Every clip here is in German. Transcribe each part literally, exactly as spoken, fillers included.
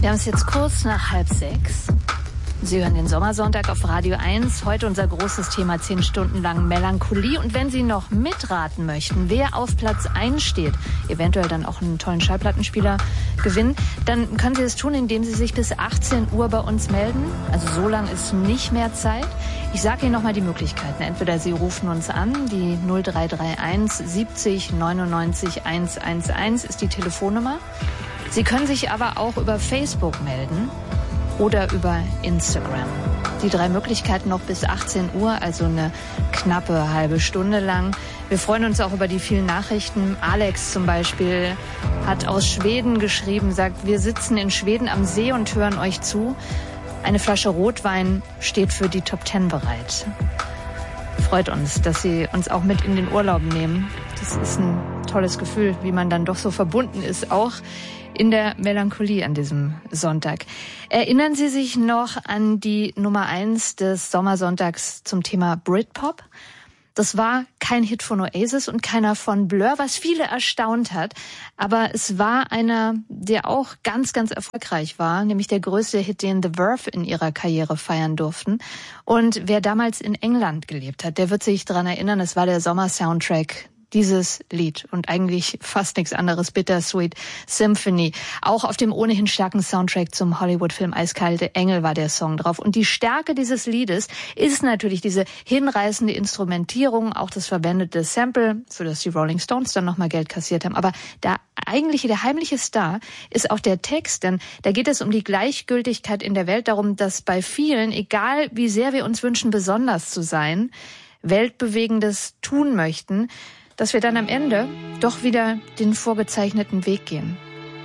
Wir haben es jetzt kurz nach halb sechs. Sie hören den Sommersonntag auf Radio eins. Heute unser großes Thema, zehn Stunden lang Melancholie. Und wenn Sie noch mitraten möchten, wer auf Platz eins steht, eventuell dann auch einen tollen Schallplattenspieler gewinnen, dann können Sie es tun, indem Sie sich bis achtzehn Uhr bei uns melden. Also so lang ist nicht mehr Zeit. Ich sage Ihnen nochmal die Möglichkeiten. Entweder Sie rufen uns an, die null drei drei eins siebzig neunundneunzig hundertelf ist die Telefonnummer. Sie können sich aber auch über Facebook melden oder über Instagram. Die drei Möglichkeiten noch bis achtzehn Uhr, also eine knappe halbe Stunde lang. Wir freuen uns auch über die vielen Nachrichten. Alex zum Beispiel hat aus Schweden geschrieben, sagt, wir sitzen in Schweden am See und hören euch zu. Eine Flasche Rotwein steht für die Top Ten bereit. Freut uns, dass Sie uns auch mit in den Urlaub nehmen. Das ist ein tolles Gefühl, wie man dann doch so verbunden ist, auch in der Melancholie an diesem Sonntag. Erinnern Sie sich noch an die Nummer eins des Sommersonntags zum Thema Britpop? Das war kein Hit von Oasis und keiner von Blur, was viele erstaunt hat. Aber es war einer, der auch ganz, ganz erfolgreich war, nämlich der größte Hit, den The Verve in ihrer Karriere feiern durften. Und wer damals in England gelebt hat, der wird sich daran erinnern, es war der Sommer-Soundtrack, dieses Lied und eigentlich fast nichts anderes, Bittersweet Symphony. Auch auf dem ohnehin starken Soundtrack zum Hollywood-Film Eiskalte Engel war der Song drauf. Und die Stärke dieses Liedes ist natürlich diese hinreißende Instrumentierung, auch das verwendete Sample, so dass die Rolling Stones dann nochmal Geld kassiert haben. Aber der eigentliche, der heimliche Star ist auch der Text, denn da geht es um die Gleichgültigkeit in der Welt, darum, dass bei vielen, egal wie sehr wir uns wünschen, besonders zu sein, Weltbewegendes tun möchten, dass wir dann am Ende doch wieder den vorgezeichneten Weg gehen.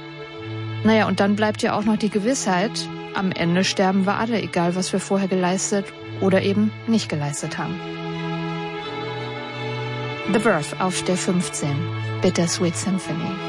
Naja, und dann bleibt ja auch noch die Gewissheit, am Ende sterben wir alle, egal was wir vorher geleistet oder eben nicht geleistet haben. The Verve auf der fünfzehn, Bittersweet Symphony.